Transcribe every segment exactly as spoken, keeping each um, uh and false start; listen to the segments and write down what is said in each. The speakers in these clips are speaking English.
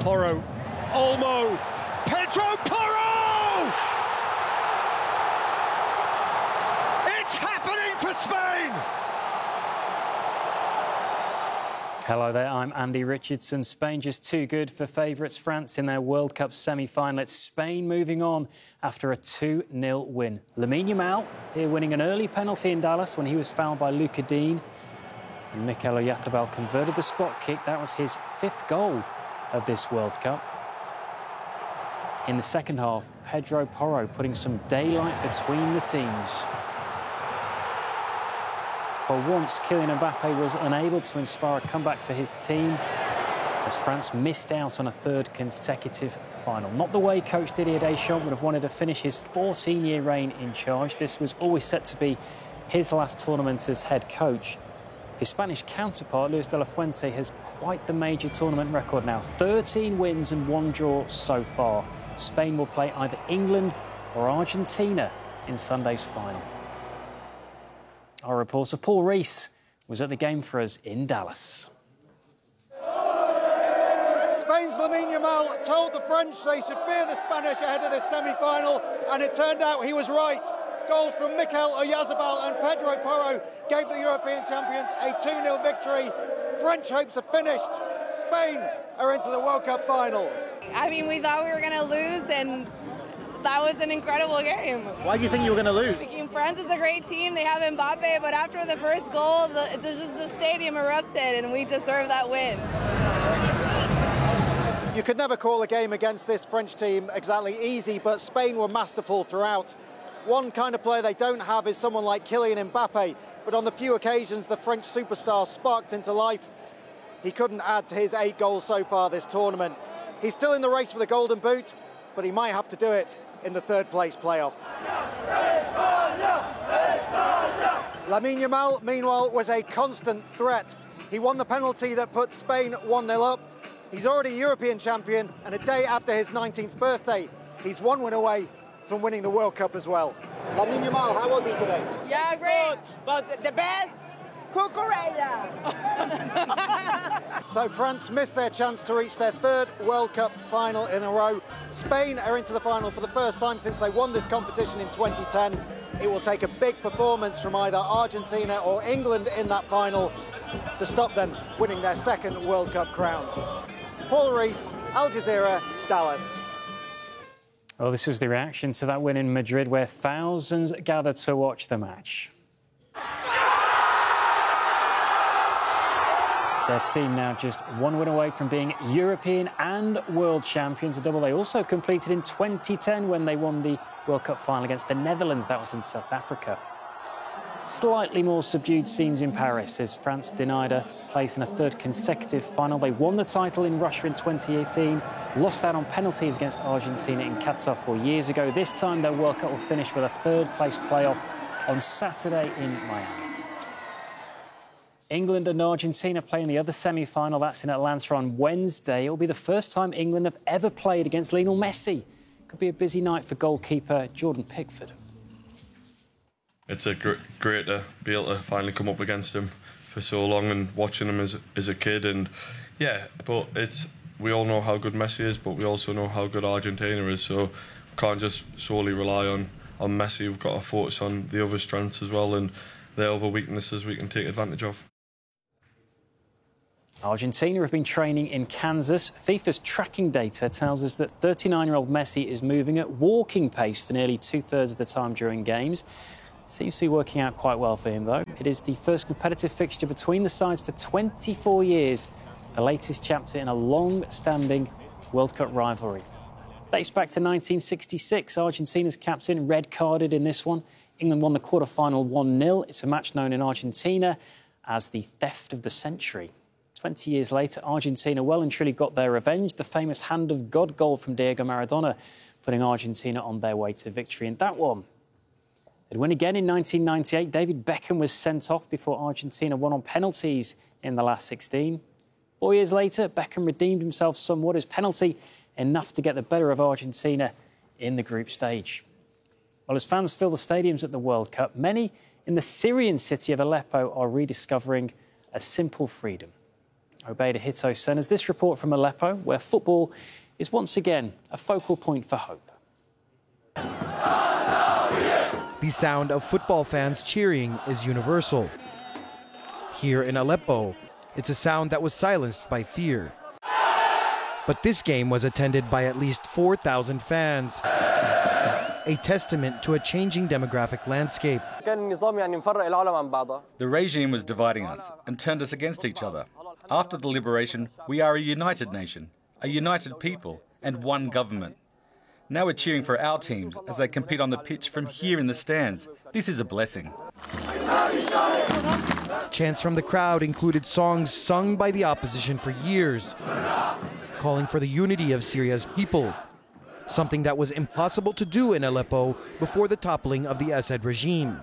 Porro, Olmo, Pedro Porro! It's happening for Spain! Hello there, I'm Andy Richardson. Spain just too good for favourites France in their World Cup semi-final. It's Spain moving on after a two nil win. Lamine Yamal here winning an early penalty in Dallas when he was fouled by Luca Dean. And Mikel Oyarzabal converted the spot kick. That was his fifth goal of this World Cup. In the second half, Pedro Porro putting some daylight between the teams. For once, Kylian Mbappe was unable to inspire a comeback for his team as France missed out on a third consecutive final. Not the way coach Didier Deschamps would have wanted to finish his fourteen-year reign in charge. This was always set to be his last tournament as head coach. His Spanish counterpart, Luis de la Fuente, has quite the major tournament record now. thirteen wins and one draw so far. Spain will play either England or Argentina in Sunday's final. Our reporter Paul Rees was at the game for us in Dallas. Spain's Lamine Yamal told the French they should fear the Spanish ahead of this semi-final, and it turned out he was right. Goals from Mikel Oyarzabal and Pedro Porro gave the European champions a two nil victory. French hopes are finished. Spain are into the World Cup final. I mean, we thought we were going to lose, and that was an incredible game. Why do you think you were going to lose? France is a great team. They have Mbappe, but after the first goal, the, there's just the stadium erupted, and we deserve that win. You could never call a game against this French team exactly easy, but Spain were masterful throughout. One kind of player they don't have is someone like Kylian Mbappe, but on the few occasions the French superstar sparked into life, he couldn't add to his eight goals so far this tournament. He's still in the race for the Golden Boot, but he might have to do it in the third place playoff. Lamine Yamal, meanwhile, was a constant threat. He won the penalty that put Spain one nil up. He's already European champion, and a day after his nineteenth birthday, he's one win away from winning the World Cup as well. Lamine Yamal, how was he today? Yeah, great, but the best, Cucurella. So France missed their chance to reach their third World Cup final in a row. Spain are into the final for the first time since they won this competition in twenty ten. It will take a big performance from either Argentina or England in that final to stop them winning their second World Cup crown. Paul Rees, Al Jazeera, Dallas. Well, this was the reaction to that win in Madrid, where thousands gathered to watch the match. Their team now just one win away from being European and World champions, a double they also completed in twenty ten when they won the World Cup final against the Netherlands. That was in South Africa. Slightly more subdued scenes in Paris as France denied a place in a third consecutive final. They won the title in Russia in twenty eighteen, lost out on penalties against Argentina in Qatar four years ago. This time their World Cup will finish with a third place playoff on Saturday in Miami. England and Argentina playing the other semi-final. That's in Atlanta on Wednesday. It will be the first time England have ever played against Lionel Messi. Could be a busy night for goalkeeper Jordan Pickford. It's a gr great to be able to finally come up against him for so long and watching him as, as a kid. And yeah, but it's we all know how good Messi is, but we also know how good Argentina is. So we can't just solely rely on, on Messi. We've got to focus on the other strengths as well and the other weaknesses we can take advantage of. Argentina have been training in Kansas. FIFA's tracking data tells us that thirty-nine-year-old Messi is moving at walking pace for nearly two-thirds of the time during games. Seems to be working out quite well for him, though. It is the first competitive fixture between the sides for twenty-four years, the latest chapter in a long-standing World Cup rivalry. Dates back to nineteen sixty-six. Argentina's captain red-carded in this one. England won the quarter-final one nil. It's a match known in Argentina as the theft of the century. twenty years later, Argentina well and truly got their revenge. The famous hand of God goal from Diego Maradona, putting Argentina on their way to victory in that one. They'd win again in nineteen ninety-eight. David Beckham was sent off before Argentina won on penalties in the last sixteen. Four years later, Beckham redeemed himself somewhat. His penalty enough to get the better of Argentina in the group stage. Well, as fans fill the stadiums at the World Cup, many in the Syrian city of Aleppo are rediscovering a simple freedom. Obeida Hito sends this report from Aleppo, where football is once again a focal point for hope. The sound of football fans cheering is universal. Here in Aleppo, it's a sound that was silenced by fear. But this game was attended by at least four thousand fans, a testament to a changing demographic landscape. The regime was dividing us and turned us against each other. After the liberation, we are a united nation, a united people, and one government. Now we're cheering for our teams as they compete on the pitch from here in the stands. This is a blessing. Chants from the crowd included songs sung by the opposition for years, calling for the unity of Syria's people, something that was impossible to do in Aleppo before the toppling of the Assad regime.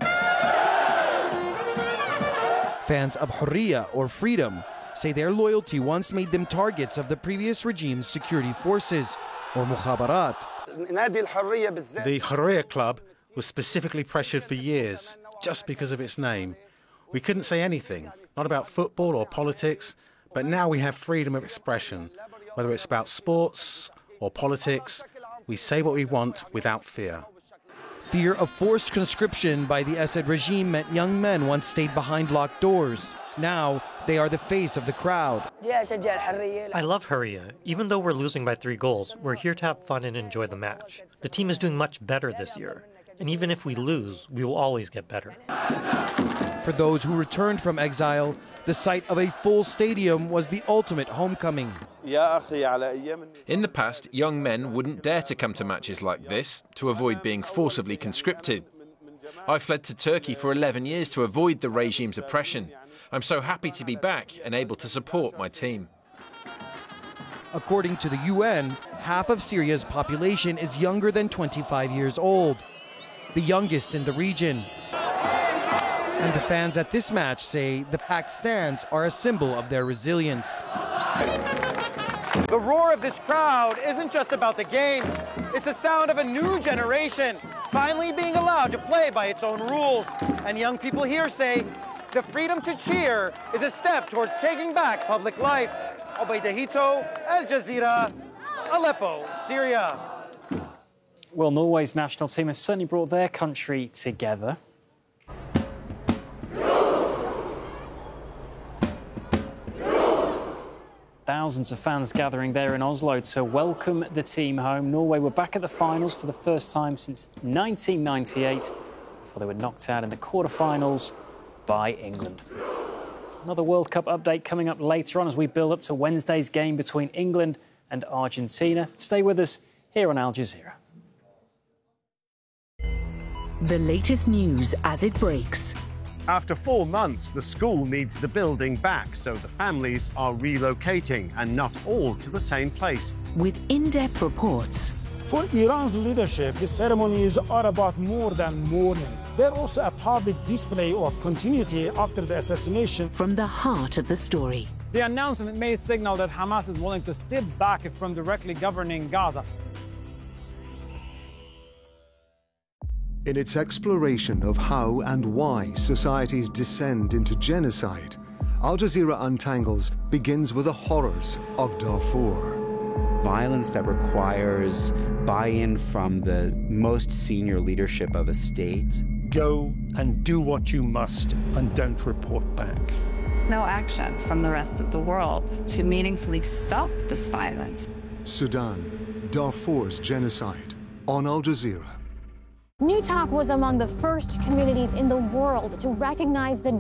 Fans of Hurriya, or freedom, say their loyalty once made them targets of the previous regime's security forces, or mukhabarat. The Hurriya Club was specifically pressured for years just because of its name. We couldn't say anything, not about football or politics, but now we have freedom of expression. Whether it's about sports or politics, we say what we want without fear. Fear of forced conscription by the Assad regime meant young men once stayed behind locked doors. Now, they are the face of the crowd. I love Hurriya. Even though we're losing by three goals, we're here to have fun and enjoy the match. The team is doing much better this year. And even if we lose, we will always get better. For those who returned from exile, the sight of a full stadium was the ultimate homecoming. In the past, young men wouldn't dare to come to matches like this to avoid being forcibly conscripted. I fled to Turkey for eleven years to avoid the regime's oppression. I'm so happy to be back and able to support my team. According to the U N, half of Syria's population is younger than twenty-five years old, the youngest in the region. And the fans at this match say the packed stands are a symbol of their resilience. The roar of this crowd isn't just about the game. It's the sound of a new generation finally being allowed to play by its own rules. And young people here say the freedom to cheer is a step towards taking back public life. Obeida Hito, Al Jazeera, Aleppo, Syria. Well, Norway's national team has certainly brought their country together. Thousands of fans gathering there in Oslo to welcome the team home. Norway were back at the finals for the first time since nineteen ninety-eight, before they were knocked out in the quarterfinals by England. Another World Cup update coming up later on as we build up to Wednesday's game between England and Argentina. Stay with us here on Al Jazeera. The latest news as it breaks. After four months, the school needs the building back, so the families are relocating, and not all to the same place. With in-depth reports. For Iran's leadership, the ceremonies are about more than mourning. They're also a public display of continuity after the assassination. From the heart of the story. The announcement may signal that Hamas is willing to step back from directly governing Gaza. In its exploration of how and why societies descend into genocide, Al Jazeera Untangles begins with the horrors of Darfur. Violence that requires buy-in from the most senior leadership of a state. Go and do what you must and don't report back. No action from the rest of the world to meaningfully stop this violence. Sudan, Darfur's genocide, on Al Jazeera. New Talk was among the first communities in the world to recognize the